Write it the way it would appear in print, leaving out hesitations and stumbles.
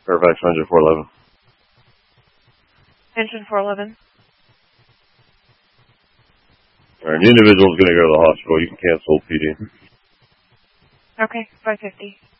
Fairfax engine 411. Engine 411. All right, the individual's going to go to the hospital. You can cancel PD. Okay, 550.